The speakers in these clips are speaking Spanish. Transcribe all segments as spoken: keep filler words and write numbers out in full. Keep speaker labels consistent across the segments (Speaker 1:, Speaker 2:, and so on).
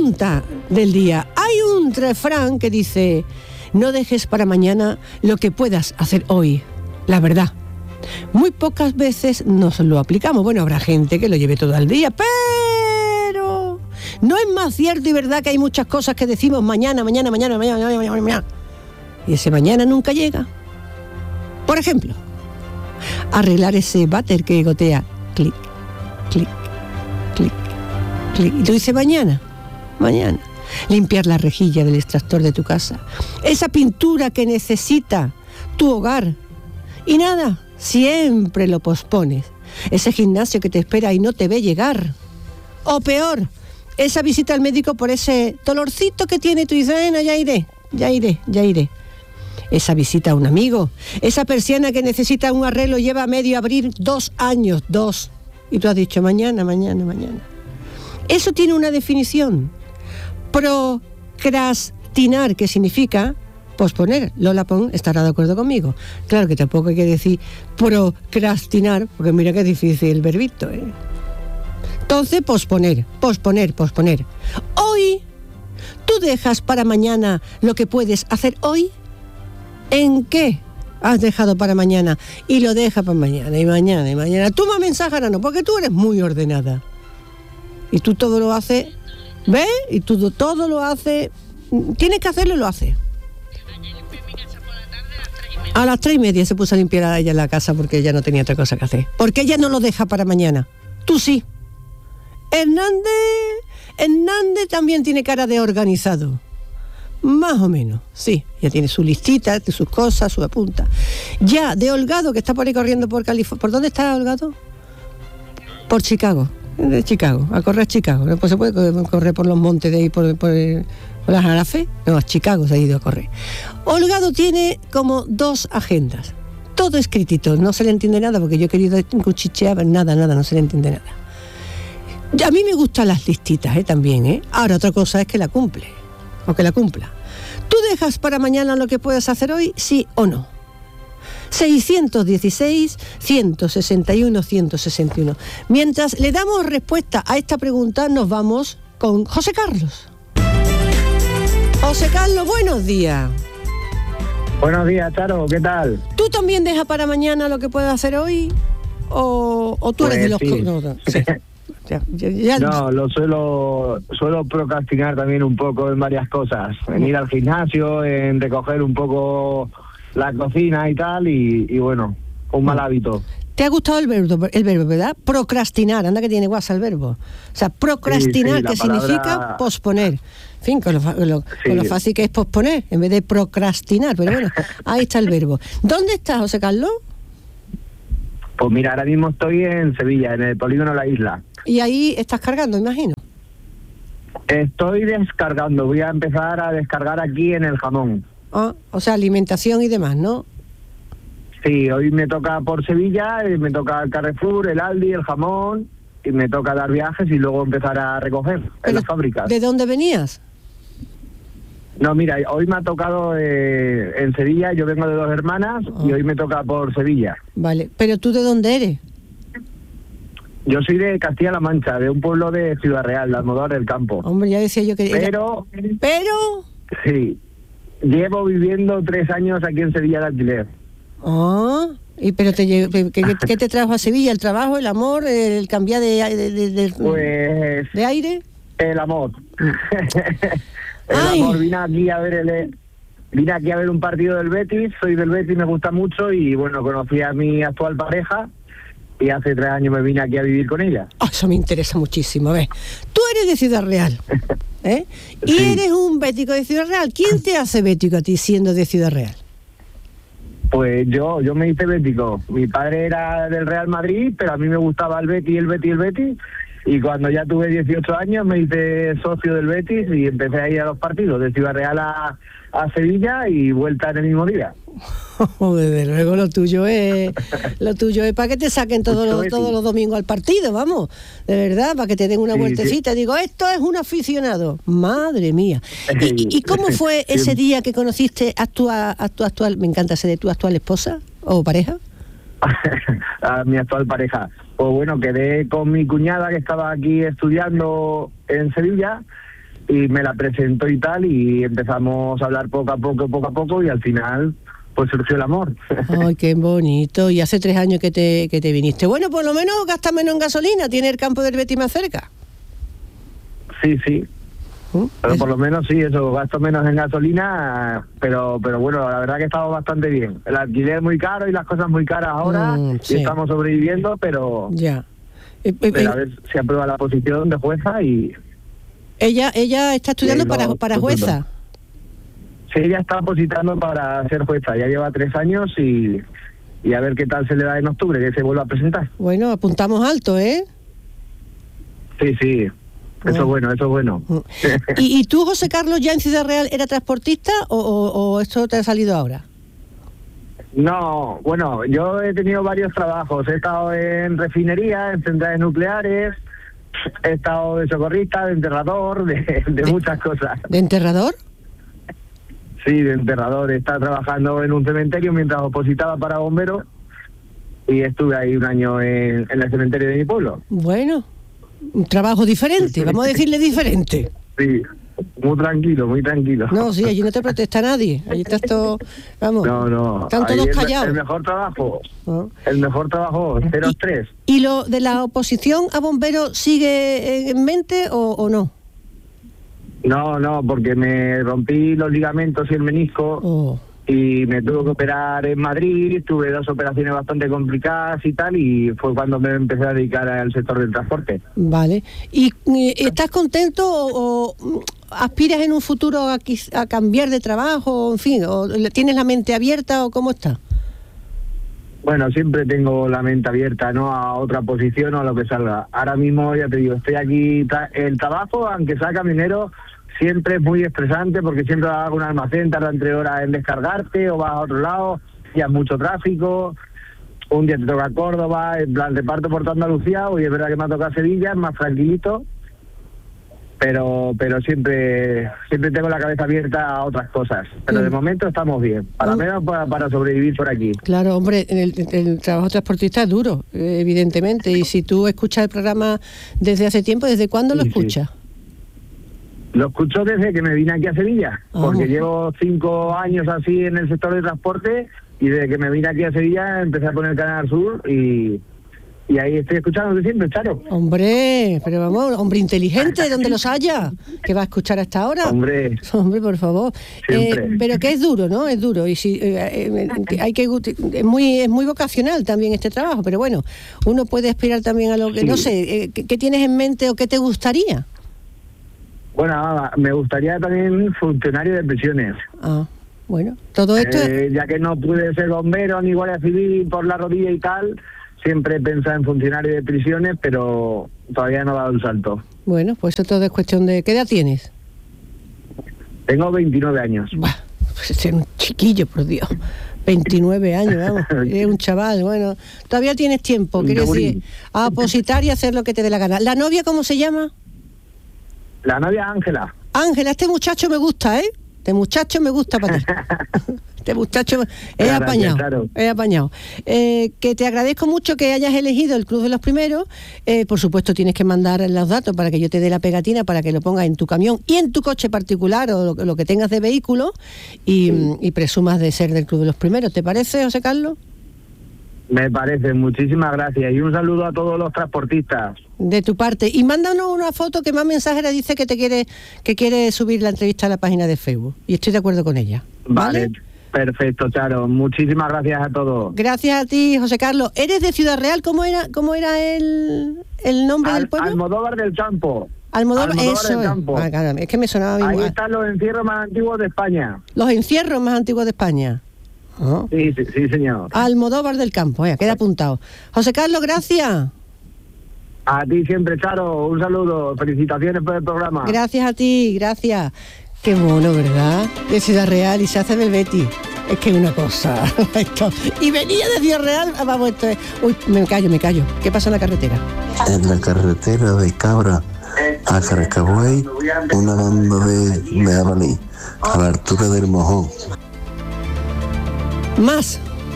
Speaker 1: pregunta del día. Hay un refrán que dice: no dejes para mañana lo que puedas hacer hoy. La verdad, muy pocas veces nos lo aplicamos. Bueno, habrá gente que lo lleve todo el día, pero no es más cierto y verdad que hay muchas cosas que decimos mañana, mañana, mañana, mañana, mañana, mañana, mañana. Y ese mañana nunca llega. Por ejemplo, arreglar ese váter que gotea. Clic, clic, clic, clic. Y tú dices mañana, mañana. Limpiar la rejilla del extractor de tu casa. Esa pintura que necesita tu hogar. Y nada, siempre lo pospones. Ese gimnasio que te espera y no te ve llegar. O peor, esa visita al médico por ese dolorcito que tiene. Tú dices, bueno, ya iré, ya iré, ya iré. Esa visita a un amigo, esa persiana que necesita un arreglo, lleva medio abrir dos años, dos. Y tú has dicho mañana, mañana, mañana. Eso tiene una definición. Procrastinar, que significa posponer. Lola Pons estará de acuerdo conmigo. Claro que tampoco hay que decir procrastinar, porque mira que es difícil el verbito, ¿eh? Entonces, posponer, posponer, posponer. Hoy, ¿tú dejas para mañana lo que puedes hacer hoy? ¿En qué has dejado para mañana? Y lo deja para mañana, y mañana, y mañana. Tú más mensajera no, porque tú eres muy ordenada. Y tú todo lo haces, ¿ves? Y tú todo lo haces, tienes que hacerlo y lo haces. A las tres y media se puso a limpiar a ella en la casa porque ella no tenía otra cosa que hacer. Porque ella no lo deja para mañana. Tú sí. Hernández, Hernández también tiene cara de organizado. Más o menos, sí. Ya tiene su listita, sus cosas, su apunta. Ya, de Holgado, que está por ahí corriendo por California. ¿Por dónde está Holgado? Por Chicago. De Chicago, a correr a Chicago. Pues se puede correr por los montes de ahí, por, por, por las Arafes. No, a Chicago se ha ido a correr. Holgado tiene como dos agendas. Todo escritito, no se le entiende nada, porque yo he querido cuchichear, nada, nada, no se le entiende nada. A mí me gustan las listitas, ¿eh? También, ¿eh? Ahora, otra cosa es que la cumple. O que la cumpla. ¿Tú dejas para mañana lo que puedas hacer hoy, sí o no? seiscientos dieciséis, ciento sesenta y uno, ciento sesenta y uno. Mientras le damos respuesta a esta pregunta, nos vamos con José Carlos. José Carlos, buenos días.
Speaker 2: Buenos días, Charo, ¿qué tal?
Speaker 1: ¿Tú también dejas para mañana lo que puedas hacer hoy? ¿O, o tú
Speaker 2: pues
Speaker 1: eres de los
Speaker 2: sí.
Speaker 1: que...? No, no, sí. Ya, ya, ya.
Speaker 2: No, lo suelo suelo procrastinar también un poco en varias cosas, en ir al gimnasio, en recoger un poco la cocina y tal, y, y bueno, un mal hábito.
Speaker 1: ¿Te ha gustado el verbo, el verbo, verdad? Procrastinar, anda que tiene guasa el verbo. O sea, procrastinar, sí, sí, que palabra... significa posponer. En fin, con lo, con, lo, sí. con lo fácil que es posponer, en vez de procrastinar, pero bueno, ahí está el verbo. ¿Dónde estás, José Carlos?
Speaker 2: Pues mira, ahora mismo estoy en Sevilla, en el polígono La Isla.
Speaker 1: Y ahí estás cargando, imagino.
Speaker 2: Estoy descargando, voy a empezar a descargar aquí en el jamón.
Speaker 1: Ah, o sea, alimentación y demás, ¿no?
Speaker 2: Sí, hoy me toca por Sevilla, me toca el Carrefour, el Aldi, el jamón, y me toca dar viajes y luego empezar a recoger en las fábricas.
Speaker 1: ¿De dónde venías?
Speaker 2: No, mira, hoy me ha tocado eh, en Sevilla, yo vengo de Dos Hermanas, oh. y hoy me toca por Sevilla.
Speaker 1: Vale, pero ¿tú de dónde eres?
Speaker 2: Yo soy de Castilla-La Mancha, de un pueblo de Ciudad Real, de Almodóvar del Campo.
Speaker 1: Hombre, ya decía yo que...
Speaker 2: Pero...
Speaker 1: Pero...
Speaker 2: Sí, llevo viviendo tres años aquí en Sevilla de alquiler.
Speaker 1: Ah, y pero te, ¿qué, qué te trajo a Sevilla? ¿El trabajo, el amor, el cambiar de, de, de, de,
Speaker 2: pues,
Speaker 1: de aire?
Speaker 2: El amor. el
Speaker 1: Ay.
Speaker 2: amor, vine aquí a ver el... Vine aquí a ver un partido del Betis, soy del Betis, me gusta mucho, y bueno, conocí a mi actual pareja, y hace tres años me vine aquí a vivir con ella.
Speaker 1: Oh, eso me interesa muchísimo. A ver, tú eres de Ciudad Real, ¿eh? Y sí. Eres un bético de Ciudad Real. ¿Quién te hace bético a ti siendo de Ciudad Real?
Speaker 2: Pues yo, yo me hice bético. Mi padre era del Real Madrid, pero a mí me gustaba el Betis, el Betis, el Betis. Y cuando ya tuve dieciocho años me hice socio del Betis y empecé a ir a los partidos, de Ciudad Real a, a Sevilla y vuelta en el mismo día.
Speaker 1: Oh, desde luego lo tuyo es lo tuyo es para que te saquen todos los, todos los domingos al partido, vamos, de verdad, para que te den una sí, vueltecita. Sí. Digo, esto es un aficionado, madre mía. ¿Y, y cómo fue ese día que conociste a tu, a tu actual, me encanta ser de tu actual esposa o pareja?
Speaker 2: A mi actual pareja. Pues bueno, quedé con mi cuñada que estaba aquí estudiando en Sevilla y me la presentó y tal, y empezamos a hablar poco a poco, poco a poco, y al final pues surgió el amor.
Speaker 1: Ay, qué bonito. Y hace tres años que te, que te viniste. Bueno, por lo menos gasta menos en gasolina, tiene el campo del Betis más cerca.
Speaker 2: Sí, sí.
Speaker 1: ¿Mm?
Speaker 2: Pero
Speaker 1: Es-
Speaker 2: por lo menos sí, eso, gasto menos en gasolina, pero pero bueno, la verdad que estamos bastante bien. El alquiler es muy caro y las cosas muy caras ahora,
Speaker 1: Mm, sí.
Speaker 2: y estamos sobreviviendo, pero,
Speaker 1: Ya. Eh, eh,
Speaker 2: pero a
Speaker 1: eh,
Speaker 2: ver si aprueba la posición de jueza y...
Speaker 1: ella, ella está estudiando
Speaker 2: Sí,
Speaker 1: para,
Speaker 2: no,
Speaker 1: para
Speaker 2: no,
Speaker 1: jueza.
Speaker 2: Sí, ella está positando para ser jueza, ya lleva tres años y, y a ver qué tal se le da en octubre, que se vuelva a presentar.
Speaker 1: Bueno, apuntamos alto, ¿eh?
Speaker 2: Sí, sí, eso es bueno, eso es bueno.
Speaker 1: ¿Y, y tú, José Carlos, ya en Ciudad Real, era transportista o, o, o esto te ha salido ahora?
Speaker 2: No, bueno, yo he tenido varios trabajos, he estado en refinería, en centrales nucleares, he estado de socorrista, de enterrador, de, de muchas cosas.
Speaker 1: ¿De enterrador?
Speaker 2: Sí, de enterrador, he estado trabajando en un cementerio mientras opositaba para bomberos y estuve ahí un año en, en el cementerio de mi pueblo.
Speaker 1: Bueno, un trabajo diferente, vamos a decirle diferente.
Speaker 2: Sí, muy tranquilo, muy tranquilo.
Speaker 1: No, sí, allí no te protesta nadie, allí estás todo, vamos,
Speaker 2: No, no,
Speaker 1: están
Speaker 2: ahí
Speaker 1: todos
Speaker 2: el,
Speaker 1: callados.
Speaker 2: el mejor trabajo,
Speaker 1: ¿No?
Speaker 2: el mejor trabajo, cero estrés.
Speaker 1: ¿Y lo de la oposición a bomberos sigue en mente o, o no?
Speaker 2: No, no, porque me rompí los ligamentos y el menisco
Speaker 1: Oh.
Speaker 2: y me tuve que operar en Madrid, tuve dos operaciones bastante complicadas y tal, y fue cuando me empecé a dedicar al sector del transporte.
Speaker 1: Vale. ¿Y eh, estás contento o, o mm, aspiras en un futuro a, quis- a cambiar de trabajo, en fin, o le- tienes la mente abierta o cómo está?
Speaker 2: Bueno, siempre tengo la mente abierta, ¿no?, a otra posición o a lo que salga. Ahora mismo, ya te digo, estoy aquí, tra- el trabajo, aunque sea camionero, siempre es muy estresante porque siempre vas a un almacén, tarda entre horas en descargarte o vas a otro lado, ya mucho tráfico. Un día te toca Córdoba, en plan reparto por toda Andalucía, hoy es verdad que me ha tocado Sevilla, es más tranquilito, pero pero siempre siempre tengo la cabeza abierta a otras cosas. Pero de momento estamos bien, para
Speaker 1: Mm.
Speaker 2: menos para, para sobrevivir por aquí.
Speaker 1: Claro, hombre, el, el trabajo transportista es duro, eh, evidentemente, y si tú escuchas el programa desde hace tiempo, ¿desde cuándo lo
Speaker 2: Sí, sí.
Speaker 1: escuchas?
Speaker 2: Lo escucho desde que me vine aquí a Sevilla,
Speaker 1: Ah.
Speaker 2: porque llevo cinco años así en el sector de transporte y desde que me vine aquí a Sevilla empecé a poner Canal Sur y, y ahí estoy escuchando siempre, Charo.
Speaker 1: Hombre, pero vamos, hombre inteligente, donde los haya, que va a escuchar hasta ahora.
Speaker 2: Hombre,
Speaker 1: Hombre, por favor.
Speaker 2: Siempre.
Speaker 1: Eh, pero que es duro, ¿no? Es duro. Y si eh, eh, que hay que es muy es muy vocacional también este trabajo, pero bueno, uno puede aspirar también a lo que
Speaker 2: Sí.
Speaker 1: no sé, eh, ¿qué, qué tienes en mente o qué te gustaría?
Speaker 2: bueno, me gustaría también funcionario de prisiones.
Speaker 1: Ah, bueno, todo esto
Speaker 2: Eh, ya que no pude ser bombero ni guardia civil por la rodilla y tal, siempre he pensado en funcionario de prisiones, pero todavía no he dado el salto.
Speaker 1: bueno, pues eso todo es cuestión de ¿qué edad tienes?
Speaker 2: Tengo veintinueve años.
Speaker 1: Bah, pues es un chiquillo, por Dios. veintinueve años, vamos, es un chaval, bueno, todavía tienes tiempo,
Speaker 2: Un
Speaker 1: quiero decir,
Speaker 2: chabolín.
Speaker 1: a opositar y hacer lo que te dé la gana. ¿La novia cómo se llama?
Speaker 2: La novia Ángela.
Speaker 1: Ángela, este muchacho me gusta, ¿eh? Este muchacho me gusta para ti. Este muchacho es
Speaker 2: Gracias,
Speaker 1: apañado,
Speaker 2: Charo.
Speaker 1: es apañado. Eh, que te agradezco mucho que hayas elegido el Club de los Primeros. Eh, por supuesto, tienes que mandar los datos para que yo te dé la pegatina para que lo pongas en tu camión y en tu coche particular o lo, lo que tengas de vehículo y, y presumas de ser del Club de los Primeros. ¿Te parece, José Carlos?
Speaker 2: Me parece, muchísimas gracias. Y un saludo a todos los transportistas.
Speaker 1: De tu parte. Y mándanos una foto que más mensajera dice que te quiere que quiere subir la entrevista a la página de Facebook. Y estoy de acuerdo con ella.
Speaker 2: Vale,
Speaker 1: ¿Vale?
Speaker 2: perfecto, Charo. Muchísimas gracias a todos.
Speaker 1: Gracias a ti, José Carlos. ¿Eres de Ciudad Real? ¿Cómo era cómo era el, el nombre
Speaker 2: Al-
Speaker 1: del pueblo?
Speaker 2: Almodóvar del Campo.
Speaker 1: Almodóvar,
Speaker 2: Almodóvar
Speaker 1: eso
Speaker 2: del
Speaker 1: es.
Speaker 2: Campo.
Speaker 1: Ah, caramba, es que me sonaba
Speaker 2: Ahí
Speaker 1: igual.
Speaker 2: están los encierros más antiguos de España.
Speaker 1: Los encierros más antiguos de España. Ah.
Speaker 2: Sí, sí, sí, señor.
Speaker 1: Almodóvar del Campo, ya, queda apuntado. José Carlos, gracias.
Speaker 2: A ti siempre, Charo. Un saludo. Felicitaciones por el programa.
Speaker 1: Gracias a ti, gracias. Qué mono, ¿verdad? De Ciudad Real y se hace del Betis. Es que es una cosa. Esto. Y venía de Ciudad Real. Ah, vamos, esto es. Uy, me callo, me callo. ¿Qué pasa en la carretera?
Speaker 3: En la carretera de Cabra a Carcabuey, una banda de, de Avalí, a la altura del Mojón.
Speaker 1: Más.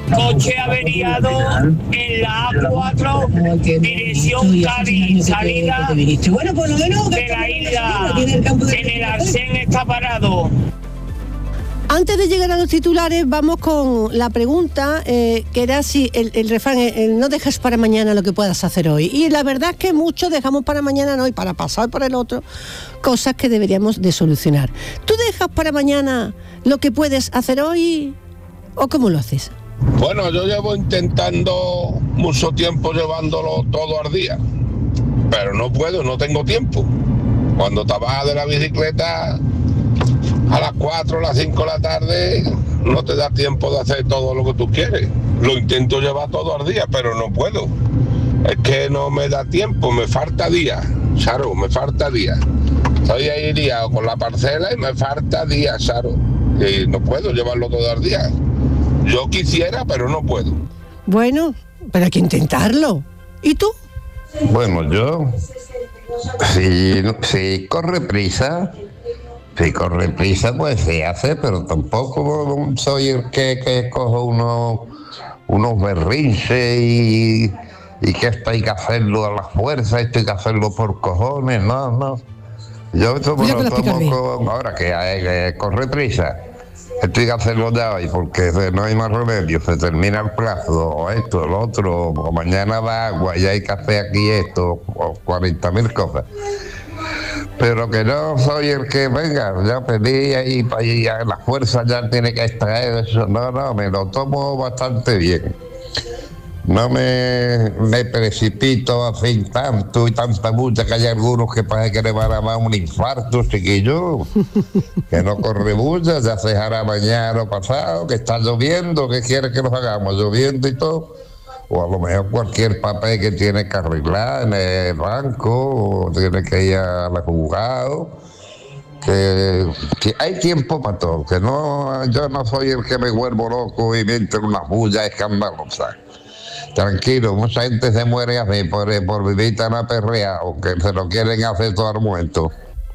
Speaker 4: coche averiado en la A cuatro, dirección Cádiz, salida de la isla, en el Arsén está parado.
Speaker 1: Antes de llegar a los titulares, vamos con la pregunta, eh, que era si el, el refrán, el, el no dejes para mañana lo que puedas hacer hoy. Y la verdad es que muchos dejamos para mañana, no, y para pasar por el otro, cosas que deberíamos de solucionar. ¿Tú dejas para mañana lo que puedes hacer hoy o cómo lo haces?
Speaker 5: Bueno, yo llevo intentando mucho tiempo llevándolo todo al día, pero no puedo, no tengo tiempo. Cuando te bajas de la bicicleta a las cuatro, a las cinco de la tarde, no te da tiempo de hacer todo lo que tú quieres. Lo intento llevar todo al día, pero no puedo. Es que no me da tiempo, me falta día, Charo, me falta día. Estoy ahí liado con la parcela y me falta día, Charo. Y no puedo llevarlo todo al día. Yo quisiera, pero no puedo.
Speaker 1: Bueno, pero hay que intentarlo. ¿Y tú?
Speaker 6: Bueno, yo, si, si corre prisa... Si corre prisa, pues se hace, pero tampoco soy el que, que cojo unos, unos berrinches y, y que esto hay que hacerlo a la fuerza, esto hay que hacerlo por cojones, no, no. Yo esto me lo tomo con, ahora que, hay, que corre prisa, esto hay que hacerlo ya hoy, porque no hay más remedio, se termina el plazo, o esto, lo otro, o mañana da agua y hay que hacer aquí esto, o cuarenta mil cosas. Pero que no soy el que venga, ya pedí ahí para allá, la fuerza ya tiene que extraer eso. No, no, me lo tomo bastante bien. No me, me precipito así tanto y tanta mucha, que hay algunos que parece que le van a dar un infarto, chiquillo. Que no corre mucha, ya se hará mañana o pasado, que está lloviendo, ¿qué quiere que nos hagamos? Lloviendo y todo. O a lo mejor cualquier papel que tiene que arreglar en el banco, o tiene que ir al juzgado, que, que hay tiempo para todo, que no, yo no soy el que me vuelvo loco y me entra una bulla escandalosa. Tranquilo, mucha gente se muere así por, por vivir tan aperreado, que se lo quieren hacer todo el momento.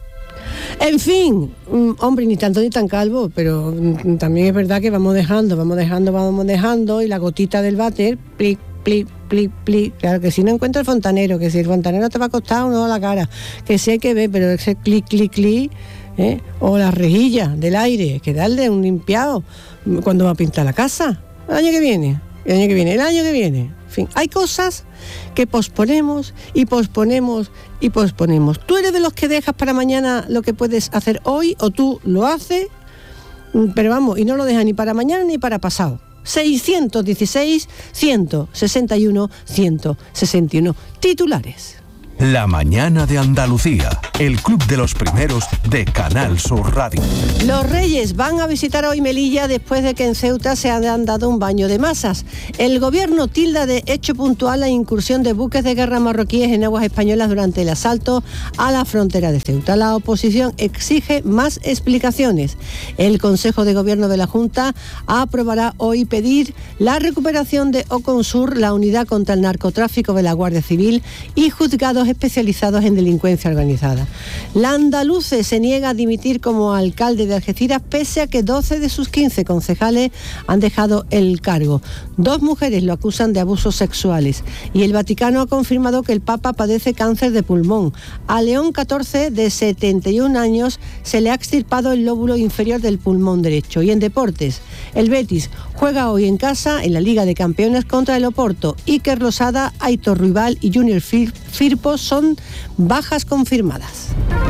Speaker 1: En fin, hombre, ni tanto ni tan calvo, pero también es verdad que vamos dejando, vamos dejando, vamos dejando, y la gotita del váter, plic, plic, plic, plic. Claro que si no encuentra el fontanero, que si el fontanero te va a costar uno a la cara, que sí hay que ver, pero ese clic, clic, clic, ¿eh? O la rejilla del aire, que darle un limpiado cuando va a pintar la casa, el año que viene, el año que viene, el año que viene. En fin, hay cosas que posponemos y posponemos y posponemos. ¿Tú eres de los que dejas para mañana lo que puedes hacer hoy, o tú lo haces, pero vamos, y no lo dejas ni para mañana ni para pasado? seiscientos dieciséis, ciento sesenta y uno, ciento sesenta y uno. Titulares.
Speaker 7: La mañana de Andalucía, el club de los primeros de Canal Sur Radio.
Speaker 1: Los Reyes van a visitar hoy Melilla después de que en Ceuta se han dado un baño de masas. El gobierno tilda de hecho puntual la incursión de buques de guerra marroquíes en aguas españolas durante el asalto a la frontera de Ceuta. La oposición exige más explicaciones. El Consejo de Gobierno de la Junta aprobará hoy pedir la recuperación de Oconsur, la unidad contra el narcotráfico de la Guardia Civil, y juzgados especializados en delincuencia organizada. La andaluce se niega a dimitir como alcalde de Algeciras pese a que doce de sus quince concejales han dejado el cargo. Dos mujeres lo acusan de abusos sexuales y el Vaticano ha confirmado que el Papa padece cáncer de pulmón. A León catorce, de setenta y un años, se le ha extirpado el lóbulo inferior del pulmón derecho. Y en deportes, el Betis juega hoy en casa en la Liga de Campeones contra el Oporto. Iker Losada, Aitor Ruibal y Junior Firpo son bajas confirmadas.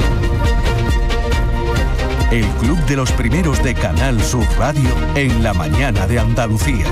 Speaker 7: El club de los primeros de Canal Sur Radio en la mañana de Andalucía.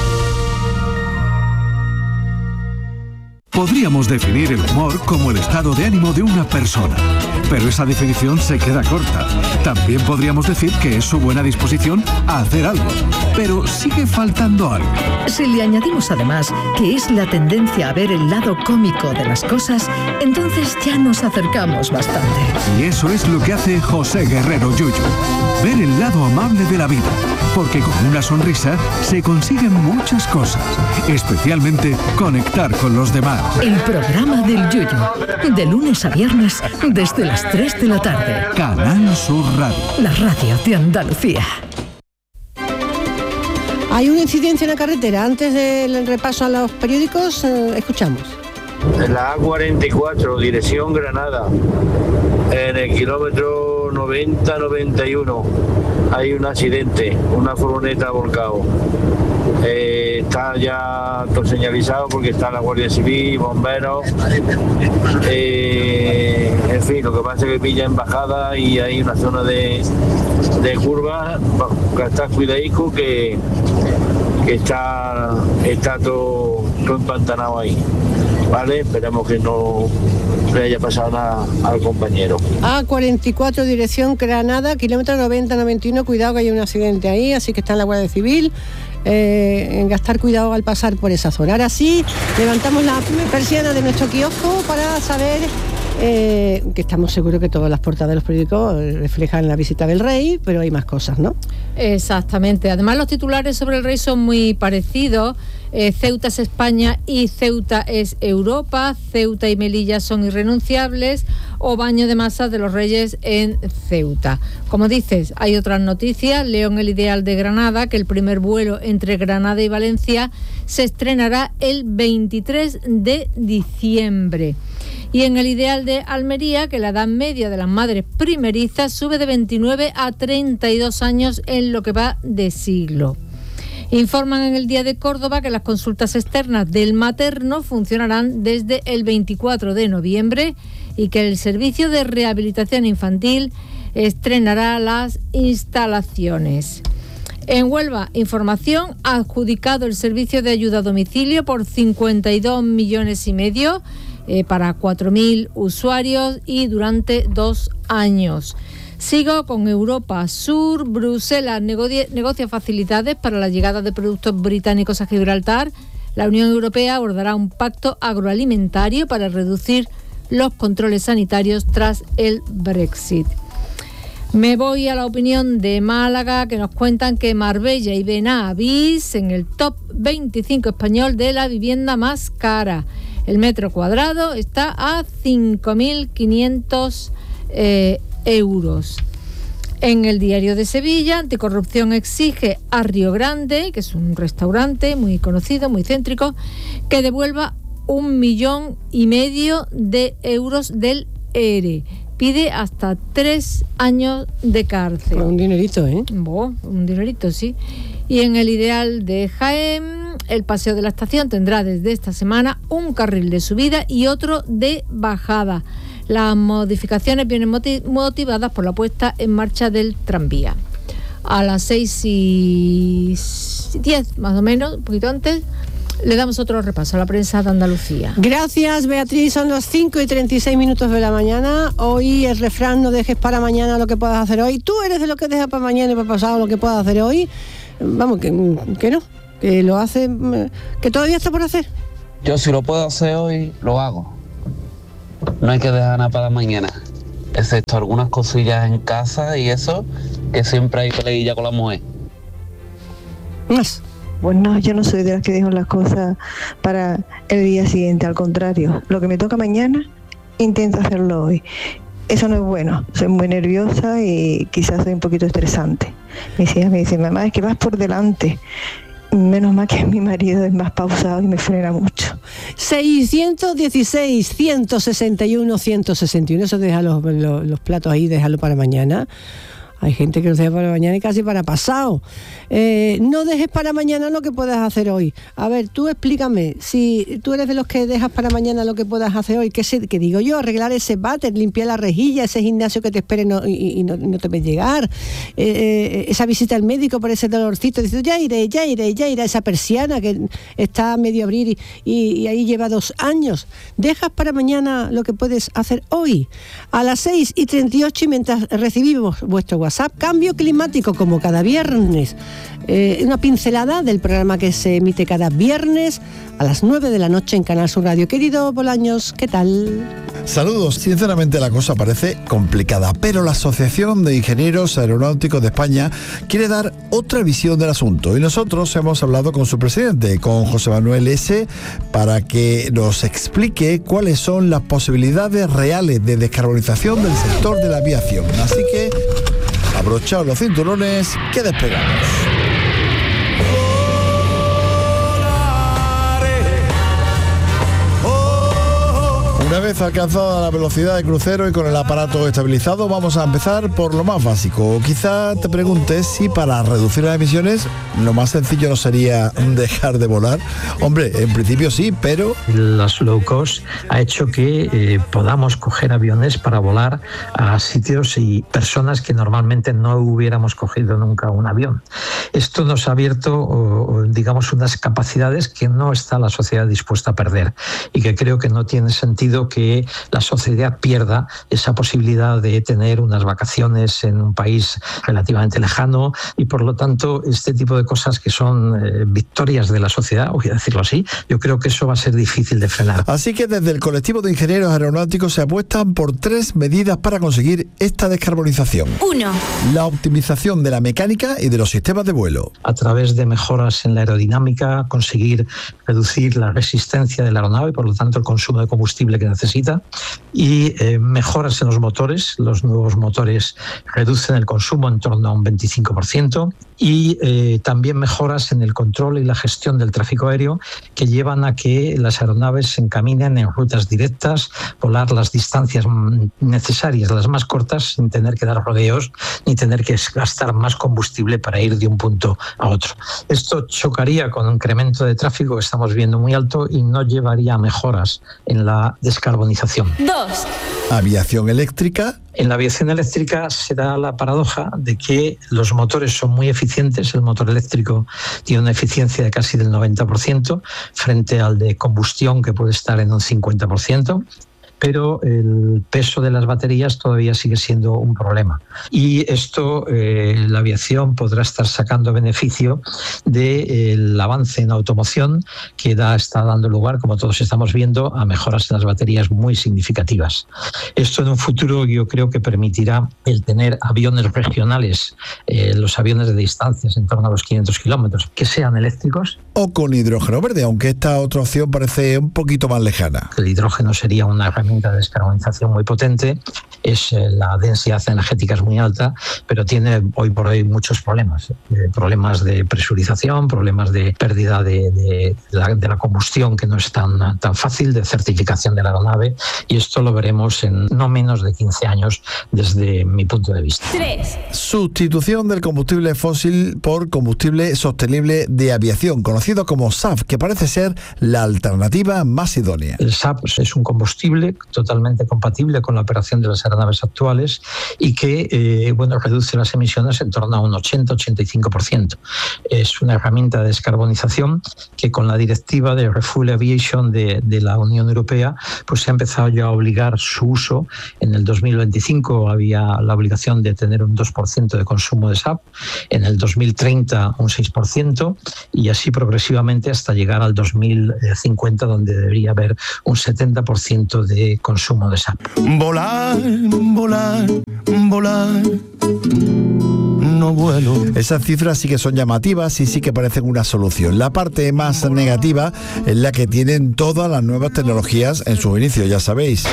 Speaker 7: Podríamos definir el humor como el estado de ánimo de una persona, pero esa definición se queda corta. También podríamos decir que es su buena disposición a hacer algo, pero sigue faltando algo.
Speaker 8: Si le añadimos además que es la tendencia a ver el lado cómico de las cosas, entonces ya nos acercamos bastante.
Speaker 7: Y eso es lo que hace José Guerrero Yuyu. Ver el lado amable de la vida, porque con una sonrisa se consiguen muchas cosas, especialmente conectar con los demás.
Speaker 8: El programa del Yuyu, de lunes a viernes desde las tres de la tarde.
Speaker 7: Canal Sur Radio.
Speaker 8: La radio de Andalucía.
Speaker 1: Hay una incidencia en la carretera. Antes del repaso a los periódicos, eh, escuchamos.
Speaker 9: En la A cuarenta y cuatro, dirección Granada, en el kilómetro noventa noventa y uno, hay un accidente, una furgoneta volcado. Eh, está ya todo señalizado porque está la Guardia Civil, bomberos. Eh, en fin, lo que pasa es que pilla en bajada y hay una zona de, de curva, que está cuidadico que, que está, está todo, todo empantanado ahí. Vale, esperamos que no le haya pasado nada al compañero.
Speaker 1: A cuarenta y cuatro, dirección Granada, kilómetro noventa noventa y uno, cuidado que hay un accidente ahí, así que está en la Guardia Civil. Eh, en gastar cuidado al pasar por esa zona. Ahora sí, levantamos la persiana de nuestro kiosco para saber eh, que estamos seguros que todas las portadas de los periódicos reflejan la visita del rey, pero hay más cosas, ¿no?
Speaker 10: Exactamente. Además, los titulares sobre el rey son muy parecidos. Eh, Ceuta es España y Ceuta es Europa. Ceuta y Melilla son irrenunciables. O baño de masas de los reyes en Ceuta. Como dices, hay otras noticias. Leo en El Ideal de Granada que el primer vuelo entre Granada y Valencia se estrenará el veintitrés de diciembre. Y en El Ideal de Almería que la edad media de las madres primerizas sube de veintinueve a treinta y dos años en lo que va de siglo. Informan en El Día de Córdoba que las consultas externas del materno funcionarán desde el veinticuatro de noviembre y que el Servicio de Rehabilitación Infantil estrenará las instalaciones. En Huelva, información, ha adjudicado el servicio de ayuda a domicilio por cincuenta y dos millones y medio eh, para cuatro mil usuarios y durante dos años. Sigo con Europa Sur. Bruselas negocia, negocia facilidades para la llegada de productos británicos a Gibraltar. La Unión Europea abordará un pacto agroalimentario para reducir los controles sanitarios tras el Brexit. Me voy a la opinión de Málaga, que nos cuentan que Marbella y Benavís en el top veinticinco español de la vivienda más cara. El metro cuadrado está a cinco mil quinientos eh, euros. En el Diario de Sevilla, Anticorrupción exige a Río Grande, que es un restaurante muy conocido, muy céntrico, que devuelva un millón y medio de euros del E R E. Pide hasta tres años de cárcel.
Speaker 1: Un dinerito, ¿eh?
Speaker 10: Bo, un dinerito, sí. Y en El Ideal de Jaén, el paseo de la estación tendrá desde esta semana un carril de subida y otro de bajada. Las modificaciones vienen motivadas por la puesta en marcha del tranvía. A las seis y diez, más o menos, un poquito antes, le damos otro repaso a la prensa de Andalucía.
Speaker 1: Gracias, Beatriz. Son las cinco y treinta y seis minutos de la mañana. Hoy el refrán, no dejes para mañana lo que puedas hacer hoy. Tú eres de los que dejas para mañana y para pasado lo que puedas hacer hoy. Vamos, que, que no, que lo hace, que todavía está por hacer.
Speaker 11: Yo si lo puedo hacer hoy, lo hago. No hay que dejar nada para mañana, excepto algunas cosillas en casa y eso, que siempre hay peleilla con la mujer.
Speaker 1: Más.
Speaker 12: Pues no, yo no soy de las que dejo las cosas para el día siguiente, al contrario, lo que me toca mañana, intento hacerlo hoy. Eso no es bueno, soy muy nerviosa y quizás soy un poquito estresante. Mis hijas me dicen, mamá, es que vas por delante. Menos mal que mi marido es más pausado y me frena mucho.
Speaker 1: seiscientos dieciséis, ciento sesenta y uno, ciento sesenta y uno, eso deja los, los, los platos ahí, déjalo para mañana. Hay gente que los deja para mañana y casi para pasado. Eh, no dejes para mañana lo que puedas hacer hoy. A ver, tú explícame, si tú eres de los que dejas para mañana lo que puedas hacer hoy, ¿qué, se, qué digo yo? Arreglar ese váter, limpiar la rejilla, ese gimnasio que te espere no, y, y no, no te ve llegar, eh, eh, esa visita al médico por ese dolorcito, dices, ya iré, ya iré, ya iré, esa persiana que está a medio abrir y, y, y ahí lleva dos años. Dejas para mañana lo que puedes hacer hoy. A las seis y treinta y ocho, y mientras recibimos vuestro WhatsApp, cambio climático, como cada viernes. Eh, una pincelada del programa que se emite cada viernes a las nueve de la noche en Canal Sur Radio. Querido Bolaños, ¿qué tal?
Speaker 13: Saludos. Sinceramente la cosa parece complicada, pero la Asociación de Ingenieros Aeronáuticos de España quiere dar otra visión del asunto y nosotros hemos hablado con su presidente, con José Manuel S., para que nos explique cuáles son las posibilidades reales de descarbonización del sector de la aviación. Así que abrochaos los cinturones, que despegamos. Una vez alcanzada la velocidad de crucero y con el aparato estabilizado, vamos a empezar por lo más básico. Quizá te preguntes si para reducir las emisiones lo más sencillo no sería dejar de volar. Hombre, en principio sí, pero...
Speaker 14: Las low cost ha hecho que eh, podamos coger aviones para volar a sitios y personas que normalmente no hubiéramos cogido nunca un avión. Esto nos ha abierto, o, digamos, unas capacidades que no está la sociedad dispuesta a perder y que creo que no tiene sentido que la sociedad pierda esa posibilidad de tener unas vacaciones en un país relativamente lejano y por lo tanto este tipo de cosas que son eh, victorias de la sociedad, voy a decirlo así, yo creo que eso va a ser difícil de frenar.
Speaker 13: Así que desde el colectivo de ingenieros aeronáuticos se apuestan por tres medidas para conseguir esta descarbonización. Uno. La optimización de la mecánica y de los sistemas de vuelo.
Speaker 14: A través de mejoras en la aerodinámica, conseguir reducir la resistencia de la aeronave y por lo tanto el consumo de combustible que necesita y eh, mejoras en los motores. Los nuevos motores reducen el consumo en torno a un veinticinco por ciento y eh, también mejoras en el control y la gestión del tráfico aéreo que llevan a que las aeronaves se encaminen en rutas directas, volar las distancias necesarias, las más cortas, sin tener que dar rodeos ni tener que gastar más combustible para ir de un punto a otro. Esto chocaría con un incremento de tráfico que estamos viendo muy alto y no llevaría a mejoras en la descarbonización. Dos.
Speaker 13: Aviación eléctrica.
Speaker 14: En la aviación eléctrica se da la paradoja de que los motores son muy eficientes. El motor eléctrico tiene una eficiencia de casi del noventa por ciento frente al de combustión que puede estar en un cincuenta por ciento. Pero el peso de las baterías todavía sigue siendo un problema. Y esto, eh, la aviación podrá estar sacando beneficio del avance en automoción que da, está dando lugar, como todos estamos viendo, a mejoras en las baterías muy significativas. Esto en un futuro yo creo que permitirá el tener aviones regionales, eh, los aviones de distancias en torno a los quinientos kilómetros, que sean eléctricos.
Speaker 13: O con hidrógeno verde, aunque esta otra opción parece un poquito más lejana.
Speaker 14: El hidrógeno sería una herramienta de descarbonización muy potente, es eh, la densidad energética es muy alta, pero tiene hoy por hoy muchos problemas, eh, problemas de presurización, problemas de pérdida de, de, la, de la combustión que no es tan, tan fácil, de certificación de la aeronave, y esto lo veremos en no menos de quince años desde mi punto de vista. Tres.
Speaker 13: Sustitución del combustible fósil por combustible sostenible de aviación, conocido como S A F, que parece ser la alternativa más idónea.
Speaker 14: El S A F es un combustible totalmente compatible con la operación de las aeronaves actuales y que eh, bueno, reduce las emisiones en torno a un ochenta a ochenta y cinco por ciento. Es una herramienta de descarbonización que con la directiva de Refuel Aviation de, de la Unión Europea pues se ha empezado ya a obligar su uso. En el dos mil veinticinco había la obligación de tener un dos por ciento de consumo de S A F, en el dos mil treinta un seis por ciento y así progresivamente hasta llegar al dos mil cincuenta donde debería haber un setenta por ciento de consumo de S A F.
Speaker 13: Volar, volar, volar. No vuelo. Esas cifras sí que son llamativas y sí que parecen una solución. La parte más negativa es la que tienen todas las nuevas tecnologías en su inicio, ya sabéis.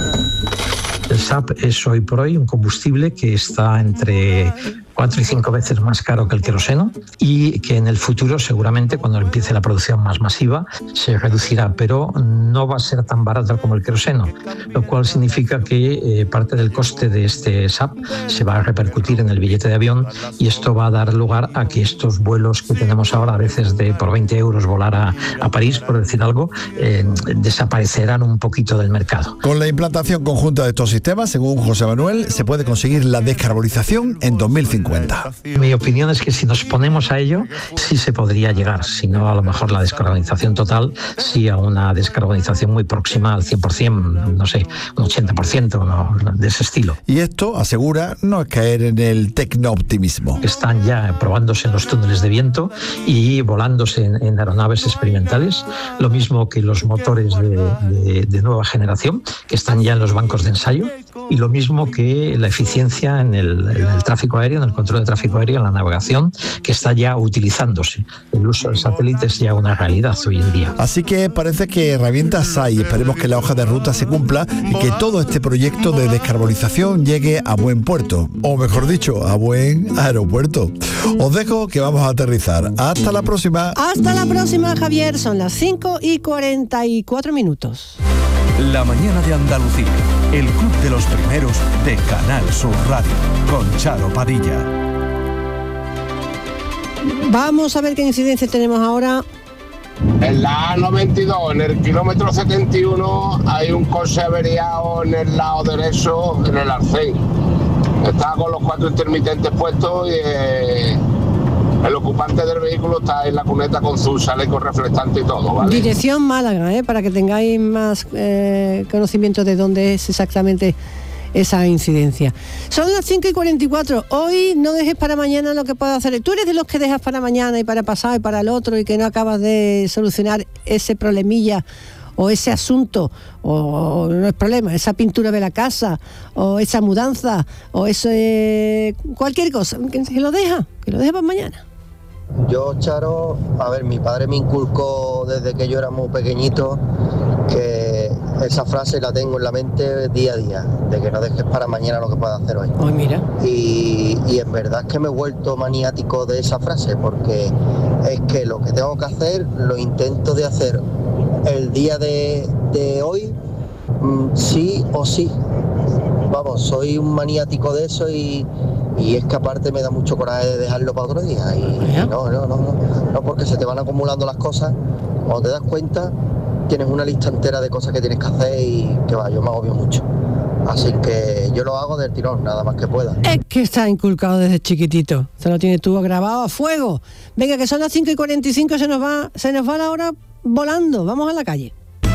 Speaker 14: El S A F es hoy por hoy un combustible que está entre cuatro y cinco veces más caro que el queroseno y que en el futuro seguramente cuando empiece la producción más masiva se reducirá, pero no va a ser tan barato como el queroseno, lo cual significa que eh, parte del coste de este S A F se va a repercutir en el billete de avión y esto va a dar lugar a que estos vuelos que tenemos ahora a veces de por veinte euros volar a, a París, por decir algo, eh, desaparecerán un poquito del mercado.
Speaker 13: Con la implantación conjunta de estos sistemas, según José Manuel, se puede conseguir la descarbonización en dos mil cincuenta.
Speaker 14: Mi opinión es que si nos ponemos a ello, sí se podría llegar, si no a lo mejor la descarbonización total, sí a una descarbonización muy próxima al cien por ciento, no sé, un ochenta por ciento no, de ese estilo.
Speaker 13: Y esto, asegura, no es caer en el tecnooptimismo.
Speaker 14: Están ya probándose en los túneles de viento y volándose en, en aeronaves experimentales, lo mismo que los motores de, de, de nueva generación, que están ya en los bancos de ensayo, y lo mismo que la eficiencia en el, en el tráfico aéreo, en el control de tráfico aéreo, en la navegación, que está ya utilizándose. El uso del satélite es ya una realidad hoy en día.
Speaker 13: Así que parece que herramientas hay. Esperemos que la hoja de ruta se cumpla y que todo este proyecto de descarbonización llegue a buen puerto, o mejor dicho, a buen aeropuerto. Os dejo que vamos a aterrizar. Hasta la próxima.
Speaker 1: Hasta la próxima, Javier. Son las cinco y cuarenta y cuatro minutos.
Speaker 15: La mañana de Andalucía, el club de los primeros de Canal Sur Radio, con Charo Padilla.
Speaker 1: Vamos a ver qué incidencia tenemos ahora.
Speaker 5: En la A noventa y dos, en el kilómetro setenta y uno, hay un coche averiado en el lado derecho, en el arcén. Está con los cuatro intermitentes puestos y eh, el ocupante del vehículo está en la cuneta con su chaleco reflectante y todo, ¿vale?
Speaker 1: Dirección Málaga, ¿eh? Para que tengáis más eh, conocimiento de dónde es exactamente esa incidencia. Son las cinco y cuarenta y cuatro. Hoy no dejes para mañana lo que puedas hacer. Tú eres de los que dejas para mañana y para pasado y para el otro y que no acabas de solucionar ese problemilla o ese asunto, o, o no es problema, esa pintura de la casa, o esa mudanza, o ese cualquier cosa, que, que lo deja, que lo deja para mañana.
Speaker 16: Yo, Charo, a ver, mi padre me inculcó desde que yo era muy pequeñito que esa frase la tengo en la mente día a día, de que no dejes para mañana lo que puedas hacer hoy.
Speaker 1: Ay, mira.
Speaker 16: Y, y en verdad es que me he vuelto maniático de esa frase, porque es que lo que tengo que hacer lo intento de hacer el día de, de hoy, mmm, sí o sí. Vamos, soy un maniático de eso y, y es que aparte me da mucho coraje de dejarlo para otro día. Y, y no, no, no, no, no, porque se te van acumulando las cosas. Cuando te das cuenta, tienes una lista entera de cosas que tienes que hacer y que va, yo me agobio mucho. Así que yo lo hago del tirón, nada más que pueda.
Speaker 1: Es que está inculcado desde chiquitito. Se lo tienes tú grabado a fuego. Venga, que son las cinco y cuarenta y cinco, se nos va, se nos va la hora volando. Vamos a la calle.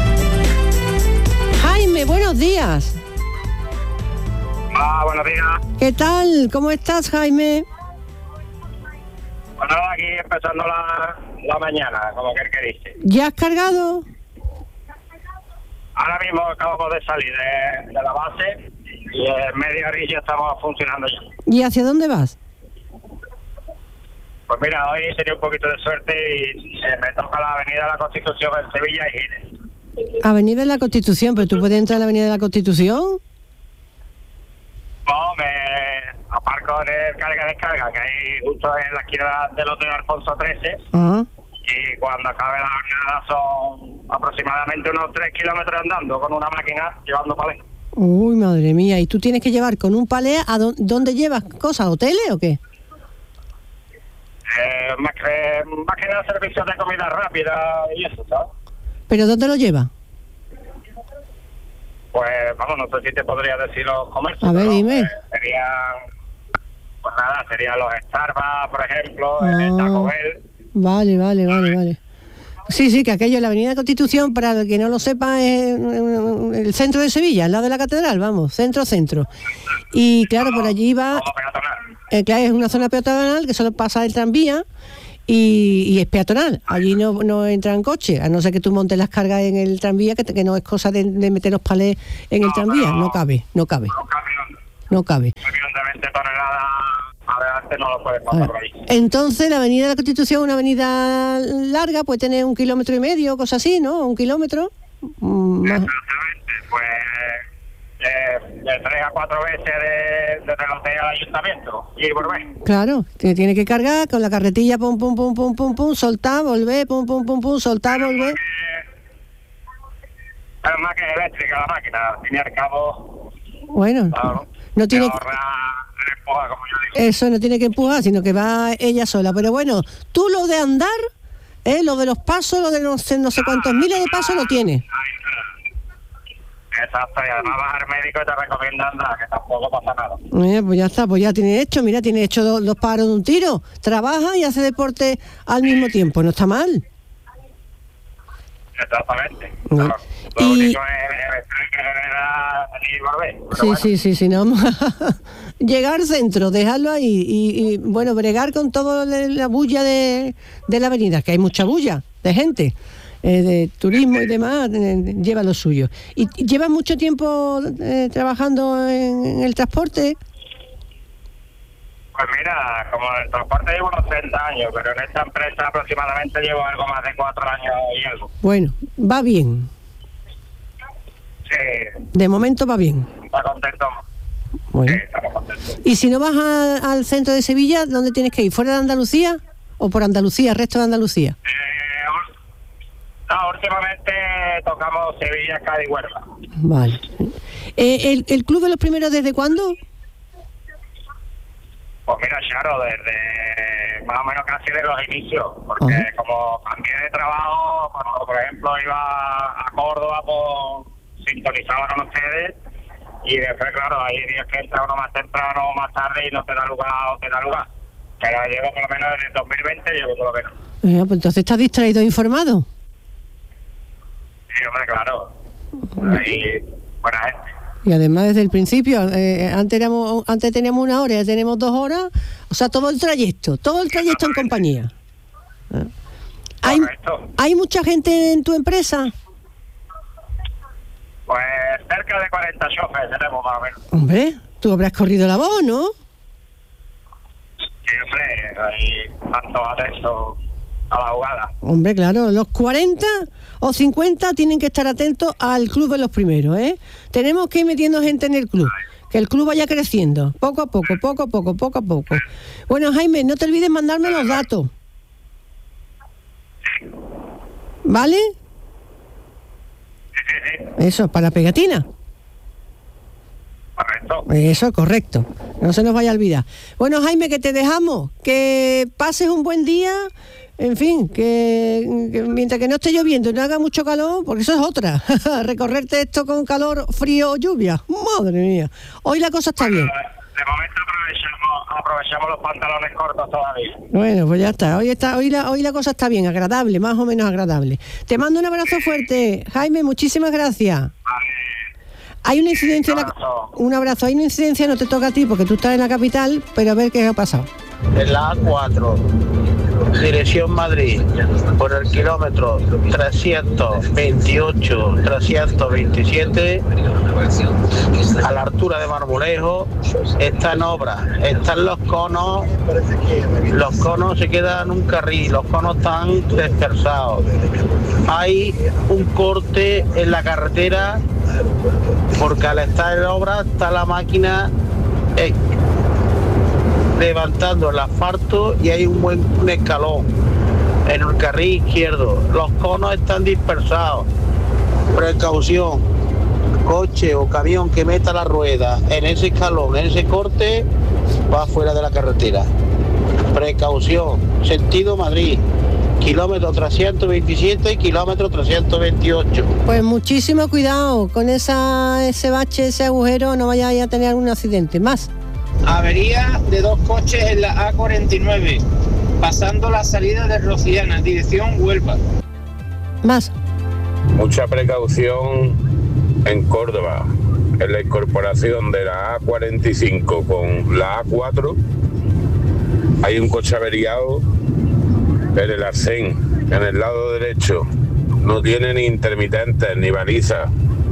Speaker 1: Jaime, buenos días.
Speaker 17: Ah, buenos días.
Speaker 1: ¿Qué tal? ¿Cómo estás, Jaime?
Speaker 17: Bueno, aquí empezando la, la mañana, como que el que dice.
Speaker 1: ¿Ya has cargado?
Speaker 17: Ahora mismo acabo de salir de, de la base y en media hora ya estamos funcionando ya.
Speaker 1: ¿Y hacia dónde vas?
Speaker 17: Pues mira, hoy tenía un poquito de suerte y eh, me toca la Avenida de la Constitución en Sevilla y Gines.
Speaker 1: Avenida de la Constitución, pero tú puedes entrar a la Avenida de la Constitución.
Speaker 17: No, me aparco en el carga-descarga, que hay justo en la esquina del Hotel Alfonso trece.
Speaker 1: Ajá.
Speaker 17: Y cuando acabe la jornada son aproximadamente unos tres kilómetros andando con una máquina llevando palés.
Speaker 1: Uy, madre mía, ¿y tú tienes que llevar con un palé a dónde, dónde llevas cosas? ¿Hoteles o qué?
Speaker 17: Eh, más, que, más que nada servicios de comida rápida y eso, ¿sabes?
Speaker 1: ¿Pero dónde lo llevas?
Speaker 17: Pues vamos, no sé si te podría decir los comercios.
Speaker 1: A ver,
Speaker 17: ¿no?
Speaker 1: dime.
Speaker 17: Eh, serían, pues nada, serían los Starbucks, por ejemplo,
Speaker 1: Ah.
Speaker 17: el Taco Bell.
Speaker 1: Vale, vale, vale, vale. Sí, sí, que aquello, la Avenida Constitución, para el que no lo sepa, es el centro de Sevilla, al lado de la catedral, vamos, centro, centro. Y claro, por allí va, eh, claro, es una zona peatonal que solo pasa el tranvía y, y es peatonal. Allí no, no entran coches, a no ser que tú montes las cargas en el tranvía, que, que no es cosa de, de meter los palés en el tranvía, no cabe, no cabe. No cabe.
Speaker 17: veinte toneladas adelante no lo puedes pasar por ahí.
Speaker 1: Entonces la Avenida de la Constitución, una avenida larga, puede tener un kilómetro y medio, cosas así, ¿no? Un kilómetro. Mm, más.
Speaker 17: Exactamente, pues de, de tres a cuatro veces de, desde el hotel al ayuntamiento y volver.
Speaker 1: Claro, que tiene que cargar con la carretilla, pum, pum, pum, pum, pum, pum, soltar, volver, pum, pum, pum, pum, soltar, volver.
Speaker 17: Es más que eléctrica la máquina, al fin y al cabo.
Speaker 1: Bueno,
Speaker 17: Claro,
Speaker 1: no tiene
Speaker 17: ahorra el empuja, como yo digo.
Speaker 1: eso no tiene que empujar, sino que va ella sola. Pero bueno, tú lo de andar, ¿eh? Lo de los pasos, lo de no sé, no sé cuántos miles de pasos lo tienes.
Speaker 17: Exacto, y además vas al médico y te recomienda andar, que tampoco pasa nada.
Speaker 1: Eh, pues ya está, pues ya tiene hecho, mira, tiene hecho dos, dos pájaros de un tiro. Trabaja y hace deporte al mismo tiempo, no está mal.
Speaker 17: Exactamente.
Speaker 1: No.
Speaker 17: Claro. Lo
Speaker 1: Y-
Speaker 17: único es que y volver. Pero
Speaker 1: Sí,
Speaker 17: bueno,
Speaker 1: sí, sí, sí, no. Llegar al centro, dejarlo ahí y, y, bueno, bregar con toda la bulla de, de la avenida, que hay mucha bulla de gente, eh, de turismo y demás, eh, lleva lo suyo. ¿Y y llevas mucho tiempo eh, trabajando en, en el transporte?
Speaker 17: Pues mira, como en el transporte llevo unos treinta años, pero en esta empresa aproximadamente llevo algo más de cuatro años y algo.
Speaker 1: Bueno, va bien,
Speaker 17: Sí,
Speaker 1: de momento va bien.
Speaker 17: está contento.
Speaker 1: Bueno.
Speaker 17: Sí, estamos contentos.
Speaker 1: ¿Y si no vas a- al centro de Sevilla, dónde tienes que ir? ¿Fuera de Andalucía o por Andalucía, resto de Andalucía?
Speaker 17: No, últimamente tocamos Sevilla, Cádiz y Huelva.
Speaker 1: Vale. Eh, ¿el, ¿El club de los primeros desde cuándo?
Speaker 17: Pues mira, Charo, desde más o menos casi de los inicios, porque uh-huh. como cambié de trabajo, cuando por ejemplo iba a Córdoba, pues sintonizaba con ustedes, y después, claro, hay días que entra uno más temprano o más tarde y no te da lugar o te da lugar. Pero llevo por lo menos desde el dos mil veinte, llevo por lo menos.
Speaker 1: Eh, pues entonces estás distraído e informado.
Speaker 17: Sí, hombre, claro. Ahí, buena gente.
Speaker 1: Y además desde el principio, eh, antes, éramos, antes teníamos una hora, ya tenemos dos horas, o sea, todo el trayecto, todo el trayecto en compañía. ¿Eh? ¿Hay, ¿Hay mucha gente en tu empresa?
Speaker 17: Pues cerca de cuarenta choferes tenemos más o menos.
Speaker 1: Hombre, tú habrás corrido la voz, ¿no?
Speaker 17: Sí, hombre, hay tantos atentos a la jugada.
Speaker 1: Hombre, claro, los cuarenta o cincuenta tienen que estar atentos al club de los primeros, ¿eh? Tenemos que ir metiendo gente en el club, que el club vaya creciendo, poco a poco, poco a poco, poco a poco. Bueno, Jaime, no te olvides mandarme los datos. ¿Vale? Eso, para la pegatina.
Speaker 17: Correcto.
Speaker 1: Eso, correcto. No se nos vaya a olvidar. Bueno, Jaime, que te dejamos. Que pases un buen día. En fin, que, que mientras que no esté lloviendo y no haga mucho calor, porque eso es otra. Recorrerte esto con calor, frío o lluvia. Madre mía. Hoy la cosa está bien.
Speaker 17: De momento aprovechamos, aprovechamos los pantalones cortos todavía.
Speaker 1: Bueno, pues ya está. Hoy está, hoy la, hoy la cosa está bien, agradable, más o menos agradable. Te mando un abrazo fuerte, Jaime, muchísimas gracias. Vale. Hay una incidencia, en la, un abrazo, hay una incidencia, no te toca a ti porque tú estás en la capital, pero a ver qué ha pasado.
Speaker 18: En la A cuatro, dirección Madrid, por el kilómetro trescientos veintiocho trescientos veintisiete, a la altura de Marmolejo, está en obra, están los conos, los conos se quedan en un carril, los conos están dispersados. Hay un corte en la carretera porque al estar en obra está la máquina eh, levantando el asfalto y hay un buen un escalón en el carril izquierdo. Los conos están dispersados. Precaución, coche o camión que meta la rueda en ese escalón, en ese corte, va fuera de la carretera. Precaución, sentido Madrid, kilómetro trescientos veintisiete y kilómetro trescientos veintiocho.
Speaker 1: Pues muchísimo cuidado con esa ese bache, ese agujero, no vaya a tener algún accidente más.
Speaker 19: Avería de dos coches en la A cuarenta y nueve, pasando la salida de Rociana, dirección Huelva.
Speaker 1: Más.
Speaker 5: Mucha precaución en Córdoba, en la incorporación de la A cuarenta y cinco con la A cuatro. Hay un coche averiado en el arcén, en el lado derecho. No tiene ni intermitentes, ni balizas,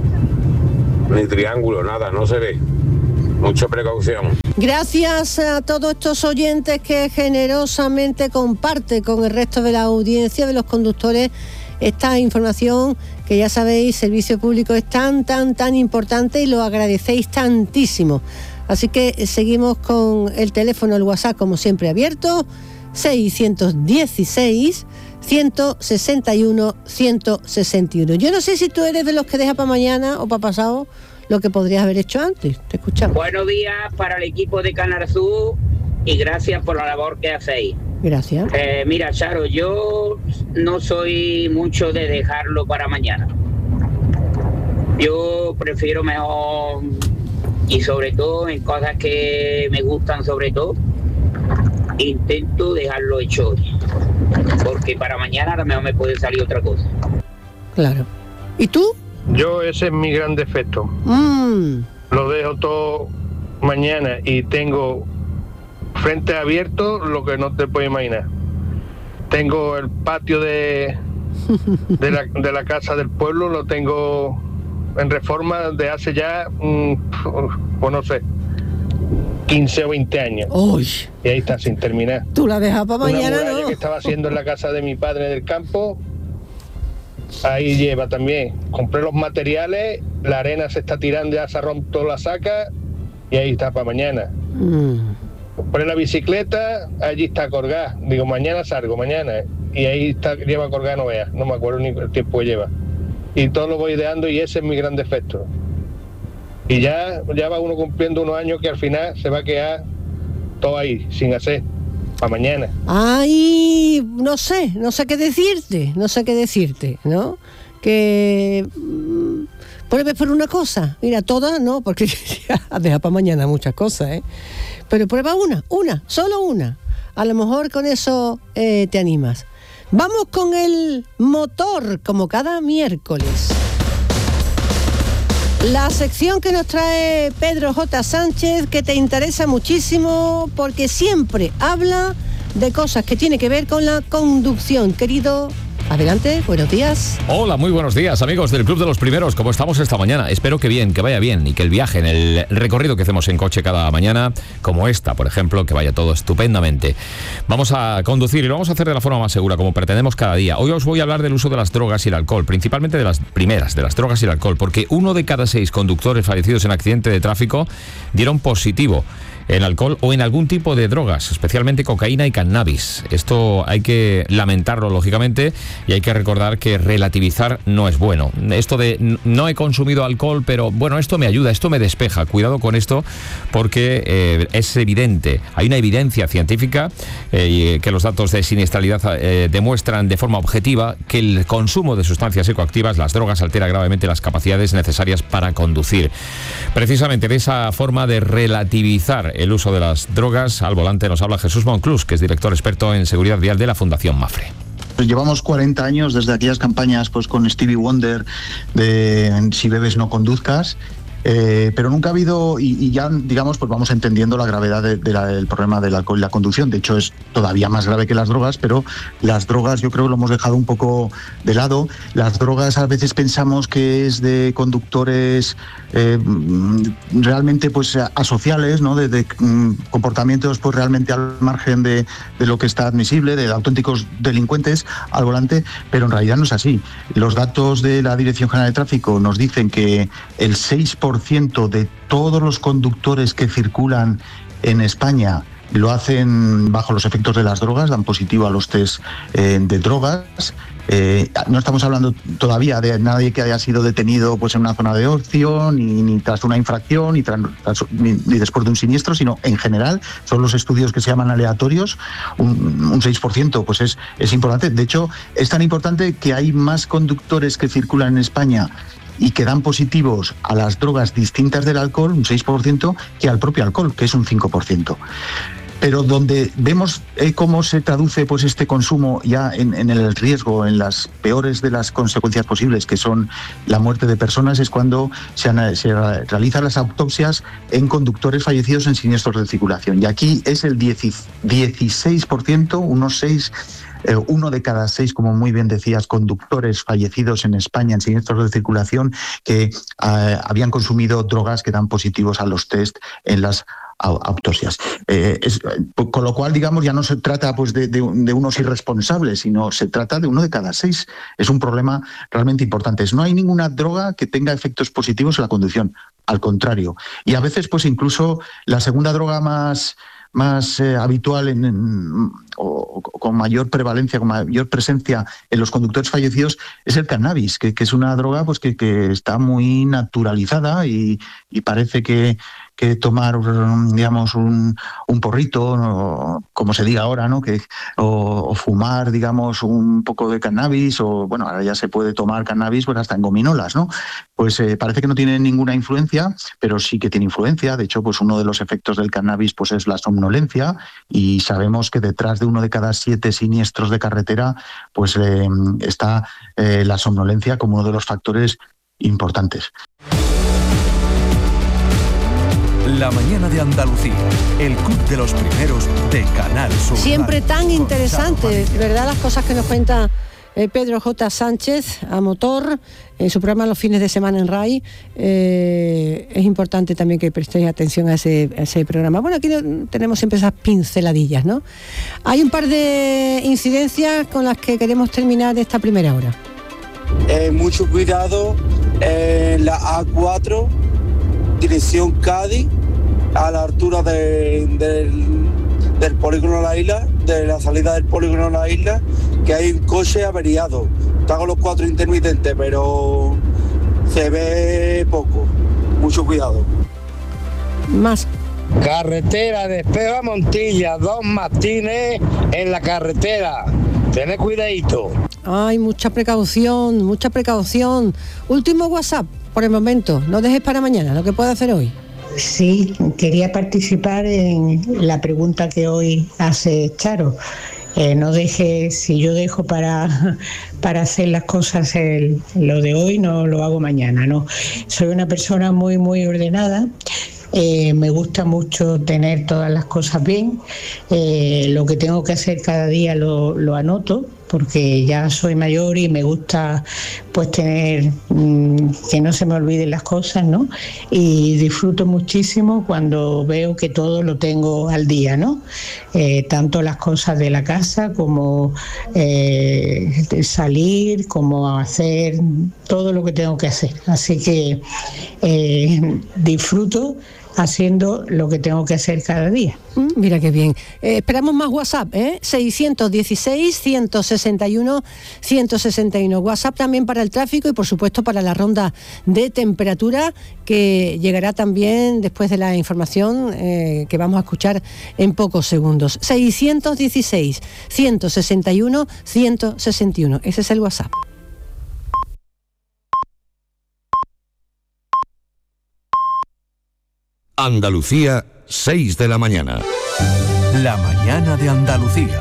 Speaker 5: ni triángulo, nada, no se ve. Mucha precaución.
Speaker 1: Gracias a todos estos oyentes que generosamente comparten con el resto de la audiencia de los conductores esta información que ya sabéis, servicio público es tan, tan, tan importante y lo agradecéis tantísimo. Así que seguimos con el teléfono, el WhatsApp como siempre abierto, seiscientos dieciséis, ciento sesenta y uno, ciento sesenta y uno. Yo no sé si tú eres de los que deja para mañana o para pasado lo que podrías haber hecho antes. Te escuchamos.
Speaker 20: Buenos días para el equipo de Canal Sur y gracias por la labor que hacéis.
Speaker 1: Gracias.
Speaker 20: Eh, mira, Charo, yo no soy mucho de dejarlo para mañana. Yo prefiero mejor, y sobre todo en cosas que me gustan sobre todo, intento dejarlo hecho hoy. Porque para mañana a lo mejor me puede salir otra cosa.
Speaker 1: Claro. ¿Y tú?
Speaker 21: Yo, ese es mi gran defecto.
Speaker 1: Mm.
Speaker 21: Lo dejo todo mañana y tengo frente abierto lo que no te puedes imaginar. Tengo el patio de, de, la, de la casa del pueblo, lo tengo en reforma de hace ya, mmm, pues no sé, quince o veinte años.
Speaker 1: Uy.
Speaker 21: Y ahí está, sin terminar.
Speaker 1: Tú la dejas para mañana,
Speaker 21: Una muralla
Speaker 1: ¿no?
Speaker 21: que estaba haciendo en la casa de mi padre del campo. Ahí lleva también. Compré los materiales, la arena se está tirando, ya se ha roto la saca y ahí está para mañana.
Speaker 1: Mm.
Speaker 21: Compré la bicicleta, allí está colgada. Digo, mañana salgo, mañana. Y ahí está, lleva colgada, no veas. No me acuerdo ni el tiempo que lleva. Y todo lo voy ideando y ese es mi gran defecto. Y ya, ya va uno cumpliendo unos años que al final se va a quedar todo ahí, sin hacer, para mañana.
Speaker 1: Ay, no sé, no sé qué decirte, no sé qué decirte, ¿no? Que mmm, pruebes por una cosa, mira, todas no, porque ya deja para mañana muchas cosas, ¿eh? Pero prueba una, una, solo una. A lo mejor con eso eh, te animas. Vamos con el motor, como cada miércoles. La sección que nos trae Pedro J. Sánchez, que te interesa muchísimo porque siempre habla de cosas que tienen que ver con la conducción. Querido, adelante, buenos días.
Speaker 2: Hola, muy buenos días, amigos del Club de los Primeros. ¿Cómo estamos esta mañana? Espero que bien, que vaya bien y que el viaje, en el recorrido que hacemos en coche cada mañana, como esta, por ejemplo, que vaya todo estupendamente. Vamos a conducir y lo vamos a hacer de la forma más segura, como pretendemos cada día. Hoy os voy a hablar del uso de las drogas y el alcohol, principalmente de las primeras, de las drogas y el alcohol, porque uno de cada seis conductores fallecidos en accidente de tráfico dieron positivo en alcohol o en algún tipo de drogas, especialmente cocaína y cannabis. Esto hay que lamentarlo, lógicamente, y hay que recordar que relativizar no es bueno. Esto de no he consumido alcohol, pero bueno, esto me ayuda, esto me despeja. Cuidado con esto, porque eh, es evidente, hay una evidencia científica eh, que los datos de siniestralidad eh, demuestran de forma objetiva que el consumo de sustancias psicoactivas, las drogas, altera gravemente las capacidades necesarias para conducir. Precisamente de esa forma de relativizar el uso de las drogas al volante nos habla Jesús Monclús, que es director experto en seguridad vial de la Fundación Mafre.
Speaker 22: Pues llevamos cuarenta años desde aquellas campañas pues con Stevie Wonder de Si bebes no conduzcas. Eh, pero nunca ha habido, y, y ya digamos, pues vamos entendiendo la gravedad de, de la, del problema del alcohol y la conducción. De hecho, es todavía más grave que las drogas, pero las drogas yo creo que lo hemos dejado un poco de lado. Las drogas a veces pensamos que es de conductores eh, realmente pues asociales, ¿no? De, de um, comportamientos pues realmente al margen de, de lo que está admisible, de auténticos delincuentes al volante, pero en realidad no es así. Los datos de la Dirección General de Tráfico nos dicen que el seis por ciento de todos los conductores que circulan en España lo hacen bajo los efectos de las drogas, dan positivo a los test eh, de drogas. Eh, no estamos hablando todavía de nadie que haya sido detenido pues en una zona de ocio, ni, ni tras una infracción, ni, tras, ni, ni después de un siniestro, sino en general. Son los estudios que se llaman aleatorios. Un, un seis por ciento pues es, es importante. De hecho, es tan importante que hay más conductores que circulan en España y que dan positivos a las drogas distintas del alcohol, un seis por ciento, que al propio alcohol, que es un cinco por ciento. Pero donde vemos eh, cómo se traduce pues este consumo ya en, en el riesgo, en las peores de las consecuencias posibles, que son la muerte de personas, es cuando se, se realizan las autopsias en conductores fallecidos en siniestros de circulación. Y aquí es el dieciséis por ciento, unos seis... Eh, uno de cada seis, como muy bien decías, conductores fallecidos en España en siniestros de circulación que eh, habían consumido drogas que dan positivos a los test en las autopsias. Eh, es, con lo cual, digamos, ya no se trata pues de, de, de unos irresponsables, sino se trata de uno de cada seis. Es un problema realmente importante. No hay ninguna droga que tenga efectos positivos en la conducción, al contrario. Y a veces, pues incluso la segunda droga más... más eh, habitual en, en, o, o con mayor prevalencia, con mayor presencia en los conductores fallecidos es el cannabis, que, que es una droga pues que, que está muy naturalizada y, y parece que, que tomar, digamos, un, un porrito, o, como se diga ahora, ¿no? Que, o, o fumar, digamos, un poco de cannabis, o bueno, ahora ya se puede tomar cannabis pues hasta en gominolas, ¿no? Pues eh, parece que no tiene ninguna influencia, pero sí que tiene influencia. De hecho, pues uno de los efectos del cannabis pues es la somnolencia, y sabemos que detrás de uno de cada siete siniestros de carretera pues eh, está eh, la somnolencia como uno de los factores importantes.
Speaker 15: La mañana de Andalucía, el club de los primeros de Canal Sur.
Speaker 1: Siempre tan interesante, ¿verdad? Las cosas que nos cuenta eh, Pedro J. Sánchez a motor en su programa los fines de semana en RAI. Eh, es importante también que prestéis atención a ese, a ese programa. Bueno, aquí tenemos siempre esas pinceladillas, ¿no? Hay un par de incidencias con las que queremos terminar esta primera hora.
Speaker 23: Eh, mucho cuidado en la A cuatro, dirección Cádiz, a la altura de, de, del polígono de la isla, de la salida del polígono de la isla, que hay un coche averiado. Están con los cuatro intermitentes, pero se ve poco. mucho cuidado.
Speaker 1: Más.
Speaker 3: Carretera de Espejo a Montilla, dos mastines en la carretera. Tened cuidadito.
Speaker 1: Ay, mucha precaución, mucha precaución. Último WhatsApp, por el momento. No dejes para mañana lo que puedo hacer hoy.
Speaker 4: Sí, quería participar en la pregunta que hoy hace Charo. Eh, no deje, si yo dejo para, para hacer las cosas el, lo de hoy, no lo hago mañana, no. Soy una persona muy, muy ordenada. Eh, me gusta mucho tener todas las cosas bien. Eh, lo que tengo que hacer cada día lo, lo anoto, porque ya soy mayor y me gusta pues tener mmm, que no se me olviden las cosas, ¿no? Y disfruto muchísimo cuando veo que todo lo tengo al día, ¿no? Eh, tanto las cosas de la casa como eh, salir, como hacer todo lo que tengo que hacer. Así que eh, disfruto haciendo lo que tengo que hacer cada día.
Speaker 1: Mira qué bien. Eh, esperamos más WhatsApp, ¿eh? seiscientos dieciséis, ciento sesenta y uno, ciento sesenta y uno. WhatsApp también para el tráfico y por supuesto para la ronda de temperatura que llegará también después de la información eh, que vamos a escuchar en pocos segundos. seiscientos dieciséis, ciento sesenta y uno, ciento sesenta y uno. Ese es el WhatsApp.
Speaker 6: Andalucía, seis de la mañana.
Speaker 15: La mañana de Andalucía.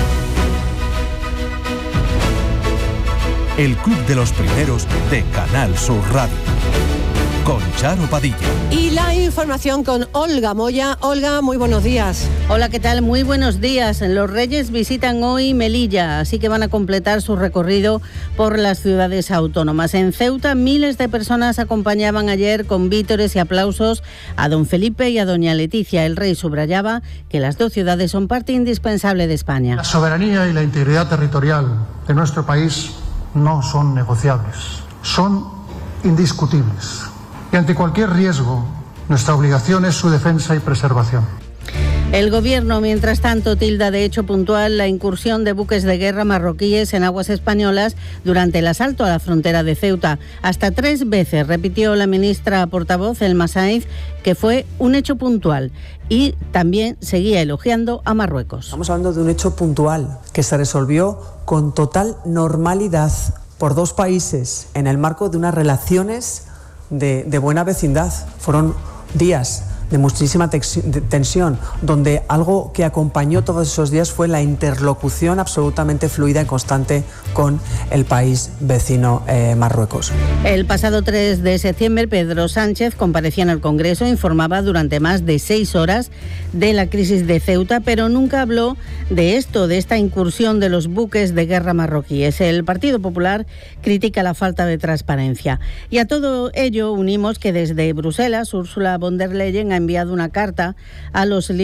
Speaker 15: El Club de los Primeros de Canal Sur Radio. Con Charo Padilla.
Speaker 1: Y la información con Olga Moya. Olga, muy buenos días.
Speaker 24: Hola, ¿qué tal? Muy buenos días. Los Reyes visitan hoy Melilla, así que van a completar su recorrido por las ciudades autónomas. En Ceuta, miles de personas acompañaban ayer con vítores y aplausos a don Felipe y a doña Leticia. El rey subrayaba que las dos ciudades son parte indispensable de España.
Speaker 25: La soberanía y la integridad territorial de nuestro país no son negociables, son indiscutibles. Y ante cualquier riesgo, nuestra obligación es su defensa y preservación.
Speaker 24: El Gobierno, mientras tanto, tilda de hecho puntual la incursión de buques de guerra marroquíes en aguas españolas durante el asalto a la frontera de Ceuta. Hasta tres veces repitió la ministra portavoz, Elma Sainz, que fue un hecho puntual, y también seguía elogiando a Marruecos.
Speaker 26: Estamos hablando de un hecho puntual que se resolvió con total normalidad por dos países en el marco de unas relaciones De, de buena vecindad. Fueron días de muchísima tensión, donde algo que acompañó todos esos días fue la interlocución absolutamente fluida y constante con el país vecino eh, Marruecos.
Speaker 24: El pasado tres de septiembre, Pedro Sánchez comparecía en el Congreso, informaba durante más de seis horas de la crisis de Ceuta, pero nunca habló de esto, de esta incursión de los buques de guerra marroquíes. El Partido Popular critica la falta de transparencia. Y a todo ello unimos que desde Bruselas, Ursula von der Leyen ha enviado una carta a los líderes